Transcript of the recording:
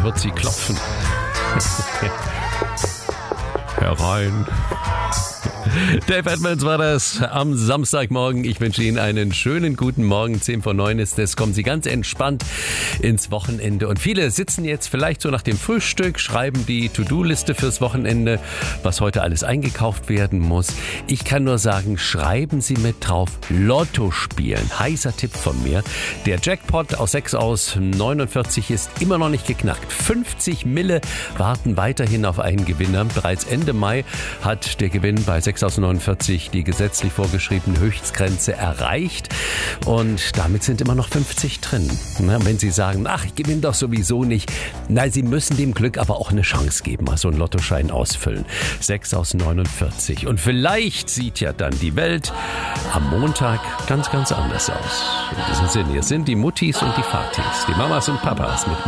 hört sie klopfen. Herein. Dave Edmonds war das am Samstagmorgen. Ich wünsche Ihnen einen schönen guten Morgen. 10:09 ist es. Kommen Sie ganz entspannt ins Wochenende. Und viele sitzen jetzt vielleicht so nach dem Frühstück, schreiben die To-Do-Liste fürs Wochenende, was heute alles eingekauft werden muss. Ich kann nur sagen, schreiben Sie mit drauf, Lotto spielen. Heißer Tipp von mir. Der Jackpot aus 6 aus 49 ist immer noch nicht geknackt. 50 Mille warten weiterhin auf einen Gewinner. Bereits Ende Mai hat der Gewinn bei 6 aus 49 die gesetzlich vorgeschriebene Höchstgrenze erreicht und damit sind immer noch 50 drin. Wenn Sie sagen, ach, ich gewinne doch sowieso nicht, nein, Sie müssen dem Glück aber auch eine Chance geben, also einen Lottoschein ausfüllen. 6 aus 49 und vielleicht sieht ja dann die Welt am Montag ganz, ganz anders aus. In diesem Sinne, hier sind die Muttis und die Vatis, die Mamas und Papas mit